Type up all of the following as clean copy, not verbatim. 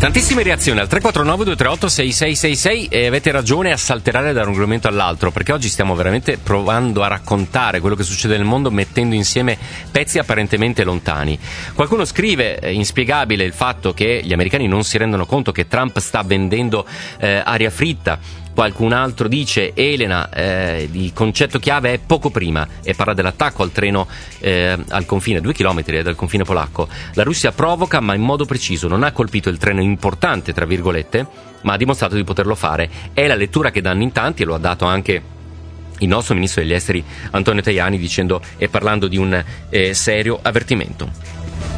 Tantissime reazioni al 349-238-6666 e avete ragione a saltellare da un argomento all'altro, perché oggi stiamo veramente provando a raccontare quello che succede nel mondo mettendo insieme pezzi apparentemente lontani. Qualcuno scrive, inspiegabile il fatto che gli americani non si rendono conto che Trump sta vendendo aria fritta. Qualcun altro dice, Elena, il concetto chiave è poco prima, e parla dell'attacco al treno al confine, 2 chilometri dal confine polacco. La Russia provoca, ma in modo preciso, non ha colpito il treno importante, tra virgolette, ma ha dimostrato di poterlo fare. È la lettura che danno in tanti, e lo ha dato anche il nostro ministro degli esteri Antonio Tajani, dicendo e parlando di un serio avvertimento.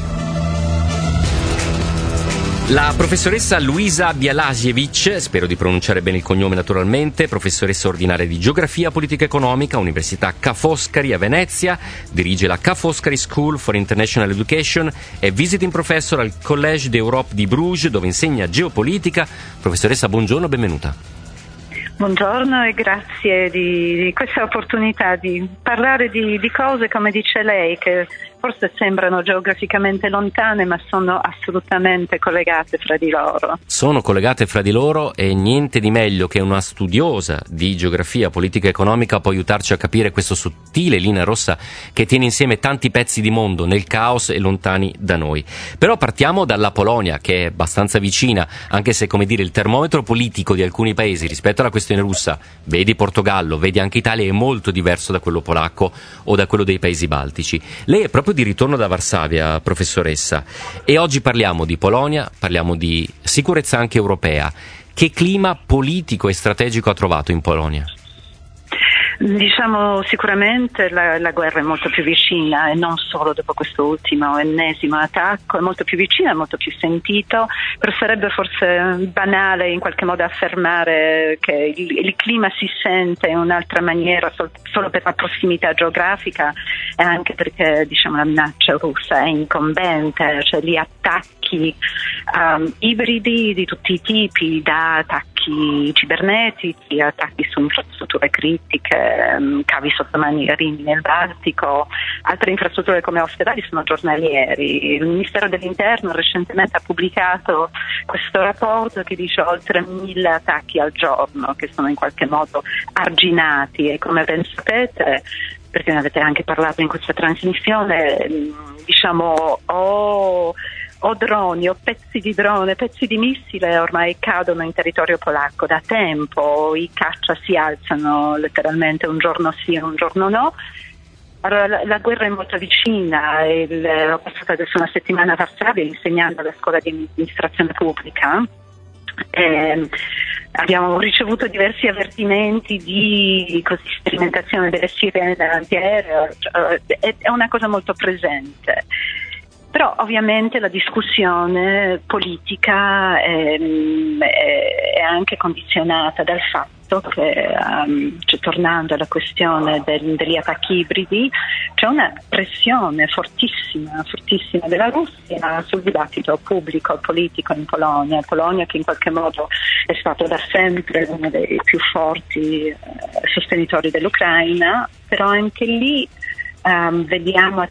La professoressa Luisa Bialasiewicz, spero di pronunciare bene il cognome naturalmente, professoressa ordinaria di Geografia Politica Economica, Università Ca' Foscari a Venezia, dirige la Ca' Foscari School for International Education, è visiting professor al Collège d'Europe di Bruges, dove insegna geopolitica. Professoressa, buongiorno, benvenuta. Buongiorno e grazie di questa opportunità di parlare di cose, come dice lei, che forse sembrano geograficamente lontane, ma sono assolutamente collegate fra di loro. Sono collegate fra di loro e niente di meglio che una studiosa di geografia politica economica può aiutarci a capire questo sottile linea rossa che tiene insieme tanti pezzi di mondo nel caos e lontani da noi. Però partiamo dalla Polonia, che è abbastanza vicina, anche se, come dire, il termometro politico di alcuni paesi rispetto alla questione russa, vedi Portogallo, vedi anche Italia, è molto diverso da quello polacco o da quello dei paesi baltici. Lei è proprio di ritorno da Varsavia, professoressa, e oggi parliamo di Polonia, parliamo di sicurezza anche europea. Che clima politico e strategico ha trovato in Polonia? Diciamo sicuramente la guerra è molto più vicina, e non solo dopo questo ultimo ennesimo attacco, è molto più vicina, è molto più sentito, però sarebbe forse banale in qualche modo affermare che il clima si sente in un'altra maniera solo per la prossimità geografica, e anche perché, diciamo, la minaccia russa è incombente, cioè gli attacchi ibridi di tutti i tipi, da attacchi cibernetici, attacchi su infrastrutture critiche, cavi sottomarini nel Baltico, altre infrastrutture come ospedali sono giornalieri. Il Ministero dell'Interno recentemente ha pubblicato questo rapporto che dice oltre 1000 attacchi al giorno che sono in qualche modo arginati, e come ben sapete, perché ne avete anche parlato in questa trasmissione, diciamo o droni o pezzi di drone, pezzi di missile ormai cadono in territorio polacco da tempo, i caccia si alzano letteralmente un giorno sì e un giorno no. Allora la guerra è molto vicina, ho passato adesso una settimana a Varsavia insegnando alla scuola di amministrazione pubblica. Abbiamo ricevuto diversi avvertimenti di sperimentazione delle sirene antiaereo, è una cosa molto presente. Però ovviamente la discussione politica è anche condizionata dal fatto che, tornando alla questione degli attacchi ibridi, c'è una pressione fortissima della Russia sul dibattito pubblico e politico in Polonia. Polonia che in qualche modo è stato da sempre uno dei più forti sostenitori dell'Ucraina, però anche lì vediamo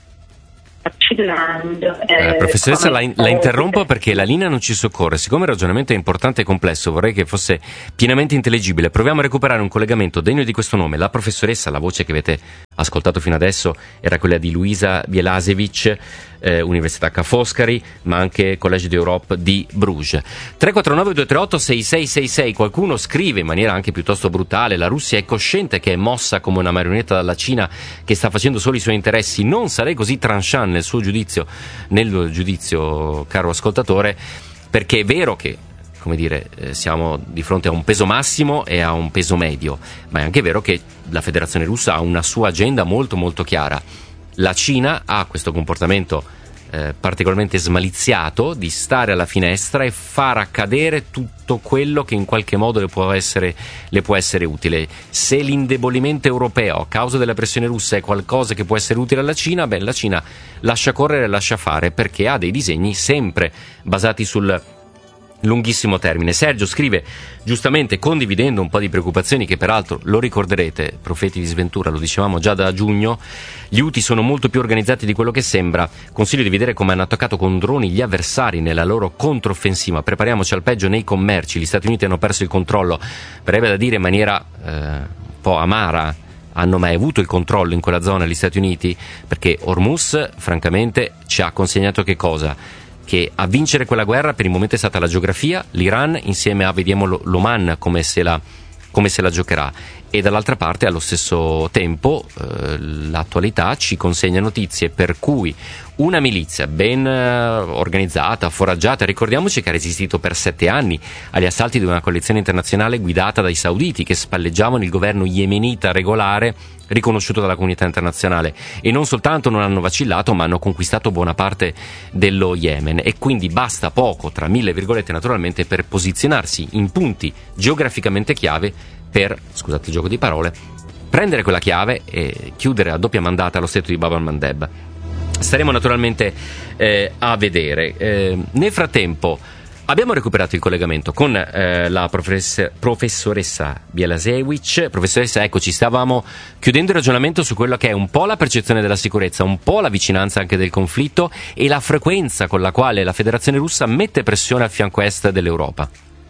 professoressa, la interrompo perché la linea non ci soccorre. Siccome il ragionamento è importante e complesso, vorrei che fosse pienamente intellegibile. Proviamo a recuperare un collegamento degno di questo nome. La professoressa, la voce che avete ascoltato fino adesso era quella di Luisa Bialasiewicz, Università Ca' Foscari, ma anche Collège d'Europe di Bruges. 349-238-6666. Qualcuno scrive in maniera anche piuttosto brutale: la Russia è cosciente che è mossa come una marionetta dalla Cina che sta facendo solo i suoi interessi. Non sarei così tranchant nel giudizio, caro ascoltatore, perché è vero che, come dire, siamo di fronte a un peso massimo e a un peso medio, ma è anche vero che la Federazione Russa ha una sua agenda molto molto chiara. La Cina ha questo comportamento particolarmente smaliziato di stare alla finestra e far accadere tutto quello che in qualche modo le può essere utile. Se l'indebolimento europeo a causa della pressione russa è qualcosa che può essere utile alla Cina, la Cina lascia correre e lascia fare, perché ha dei disegni sempre basati sul lunghissimo termine. Sergio scrive, giustamente condividendo un po' di preoccupazioni che peraltro, lo ricorderete, profeti di sventura, lo dicevamo già da giugno, gli Houthi sono molto più organizzati di quello che sembra, consiglio di vedere come hanno attaccato con droni gli avversari nella loro controffensiva, prepariamoci al peggio nei commerci, gli Stati Uniti hanno perso il controllo, verrebbe da dire in maniera un po' amara, hanno mai avuto il controllo in quella zona gli Stati Uniti? Perché Hormuz francamente ci ha consegnato che cosa? Che a vincere quella guerra per il momento è stata la geografia, l'Iran insieme a, vediamo, l'Oman come se la giocherà, e dall'altra parte allo stesso tempo l'attualità ci consegna notizie per cui una milizia ben organizzata, foraggiata, ricordiamoci che ha resistito per 7 anni agli assalti di una coalizione internazionale guidata dai sauditi che spalleggiavano il governo yemenita regolare riconosciuto dalla comunità internazionale, e non soltanto non hanno vacillato ma hanno conquistato buona parte dello Yemen, e quindi basta poco, tra mille virgolette naturalmente, per posizionarsi in punti geograficamente chiave per, scusate il gioco di parole, prendere quella chiave e chiudere a doppia mandata lo stretto di Bab el-Mandeb. Staremo naturalmente a vedere. Nel frattempo abbiamo recuperato il collegamento con la professoressa Bjelazewicz. Professoressa, eccoci, stavamo chiudendo il ragionamento su quello che è un po' la percezione della sicurezza, un po' la vicinanza anche del conflitto e la frequenza con la quale la Federazione Russa mette pressione al fianco est dell'Europa.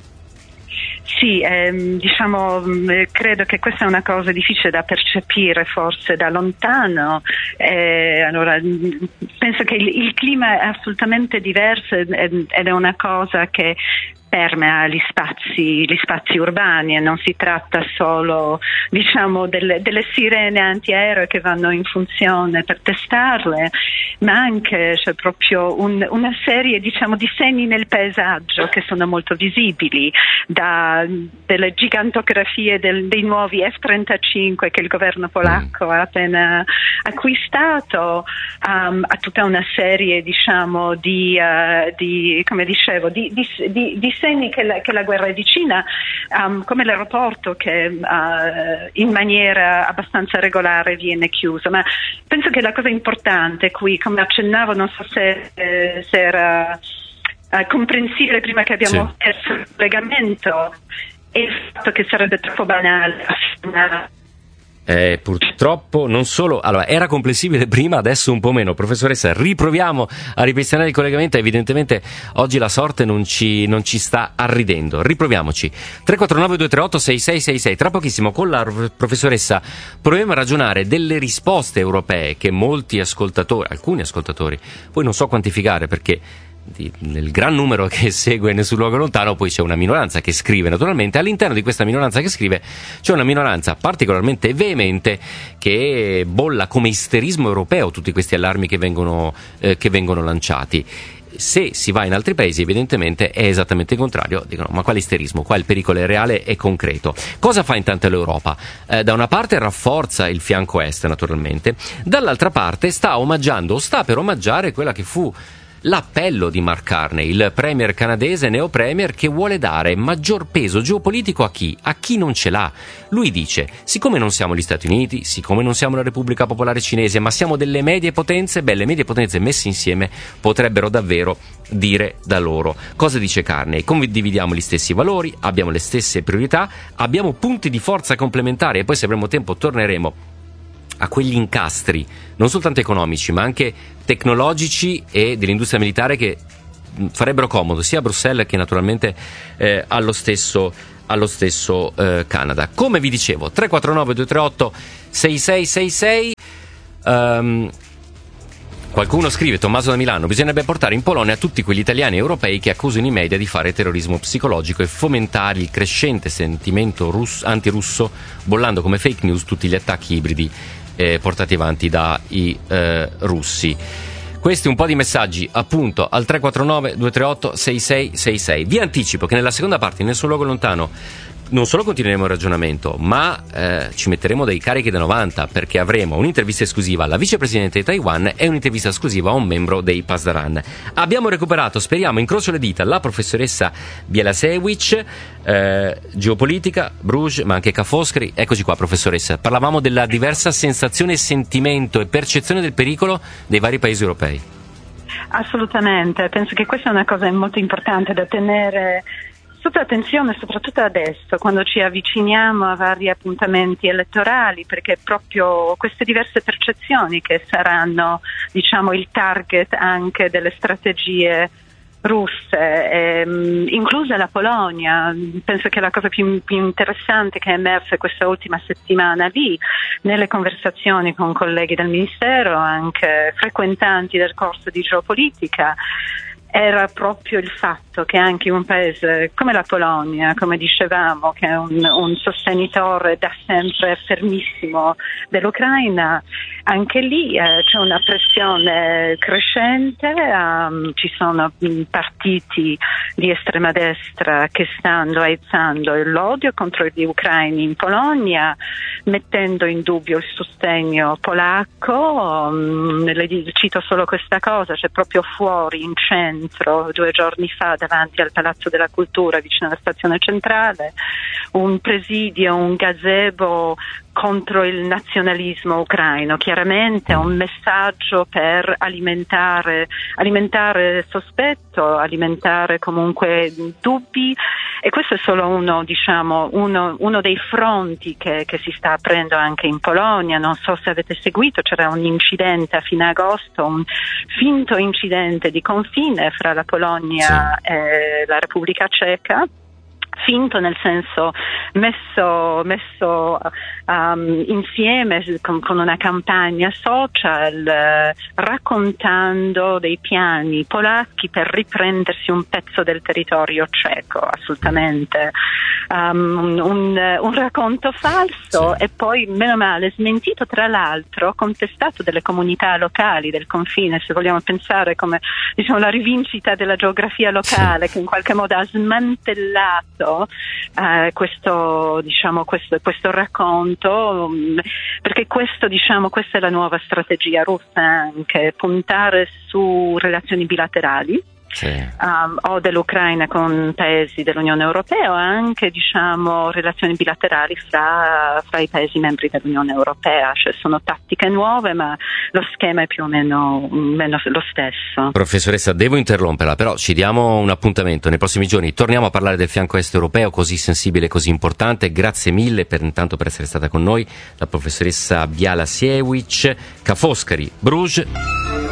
Sì, credo che questa è una cosa difficile da percepire forse da lontano. Allora, penso che il clima è assolutamente diverso ed è una cosa che permea gli spazi urbani, e non si tratta solo, delle sirene antiaeree che vanno in funzione per testarle, ma anche c'è proprio una serie di segni nel paesaggio che sono molto visibili, delle gigantografie dei nuovi F-35 che il governo polacco ha appena acquistato, a tutta una serie di segni che la guerra è vicina, come l'aeroporto che in maniera abbastanza regolare viene chiuso. Ma penso che la cosa importante qui, come accennavo, non so se era comprensibile prima che abbiamo perso il collegamento, è il fatto che sarebbe troppo banale affermare. Purtroppo non solo, allora era comprensibile prima, adesso un po' meno. Professoressa, riproviamo a ripristinare il collegamento, evidentemente oggi la sorte non ci sta arridendo. Riproviamoci. 349-238-6666. Tra pochissimo con la professoressa proviamo a ragionare delle risposte europee che molti ascoltatori, alcuni ascoltatori, poi non so quantificare perché nel gran numero che segue Nel suo luogo lontano poi c'è una minoranza che scrive, naturalmente all'interno di questa minoranza che scrive c'è una minoranza particolarmente veemente che bolla come isterismo europeo tutti questi allarmi che vengono lanciati. Se si va in altri paesi evidentemente è esattamente il contrario, dicono ma quale isterismo, qua il pericolo è reale e concreto. Cosa fa intanto l'Europa? Da una parte rafforza il fianco est naturalmente, dall'altra parte sta per omaggiare quella che fu l'appello di Mark Carney, il premier canadese neopremier che vuole dare maggior peso geopolitico a chi? A chi non ce l'ha. Lui dice, siccome non siamo gli Stati Uniti, siccome non siamo la Repubblica Popolare Cinese, ma siamo delle medie potenze, le medie potenze messe insieme potrebbero davvero dire da loro. Cosa dice Carney? Condividiamo gli stessi valori, abbiamo le stesse priorità, abbiamo punti di forza complementari, e poi se avremo tempo torneremo a quegli incastri non soltanto economici ma anche tecnologici e dell'industria militare che farebbero comodo sia a Bruxelles che naturalmente allo stesso Canada. Come vi dicevo, 349-238-6666. Qualcuno scrive, Tommaso da Milano, bisognerebbe portare in Polonia tutti quegli italiani e europei che accusano i media di fare terrorismo psicologico e fomentare il crescente sentimento antirusso, bollando come fake news tutti gli attacchi ibridi portati avanti dai russi. Questi un po' di messaggi appunto al 349-238-6666. Vi anticipo che nella seconda parte, Nel suo luogo lontano, non solo continueremo il ragionamento, ma ci metteremo dei carichi da 90, perché avremo un'intervista esclusiva alla vicepresidente di Taiwan e un'intervista esclusiva a un membro dei Pasdaran. Abbiamo recuperato, speriamo, incrocio le dita, la professoressa Bjelazewicz, geopolitica, Bruges, ma anche Ca' Foscari. Eccoci qua, professoressa. Parlavamo della diversa sensazione, sentimento e percezione del pericolo dei vari paesi europei. Assolutamente, penso che questa è una cosa molto importante da tenere sotto attenzione, soprattutto adesso, quando ci avviciniamo a vari appuntamenti elettorali, perché proprio queste diverse percezioni che saranno, diciamo, il target anche delle strategie russe, inclusa la Polonia. Penso che la cosa più interessante che è emersa questa ultima settimana lì, nelle conversazioni con colleghi del Ministero, anche frequentanti del corso di geopolitica, era proprio il fatto che anche un paese come la Polonia, come dicevamo, che è un sostenitore da sempre fermissimo dell'Ucraina, anche lì c'è una pressione crescente, ci sono partiti di estrema destra che stanno aizzando l'odio contro gli ucraini in Polonia, mettendo in dubbio il sostegno polacco. Cito solo questa cosa: c'è proprio fuori in centro 2 giorni fa davanti al Palazzo della Cultura vicino alla stazione centrale un presidio, un gazebo contro il nazionalismo ucraino. Chiaramente è un messaggio per alimentare sospetto, alimentare comunque dubbi, e questo è solo uno dei fronti che si sta aprendo anche in Polonia. Non so se avete seguito, c'era un incidente a fine agosto, un finto incidente di confine fra la Polonia e la Repubblica Ceca. Finto nel senso messo insieme con una campagna social, raccontando dei piani polacchi per riprendersi un pezzo del territorio ceco. Assolutamente un racconto falso, e poi meno male smentito, tra l'altro contestato dalle comunità locali del confine. Se vogliamo pensare come, diciamo, la rivincita della geografia locale, che in qualche modo ha smantellato questo racconto, perché questa è la nuova strategia russa, anche puntare su relazioni bilaterali. O dell'Ucraina con paesi dell'Unione Europea, o anche relazioni bilaterali fra i paesi membri dell'Unione Europea. Cioè, sono tattiche nuove, ma lo schema è più o meno lo stesso. Professoressa, devo interromperla, però ci diamo un appuntamento nei prossimi giorni. Torniamo a parlare del fianco est europeo, così sensibile e così importante. Grazie mille per essere stata con noi, la professoressa Biala Siewicz, Ca' Foscari, Bruges.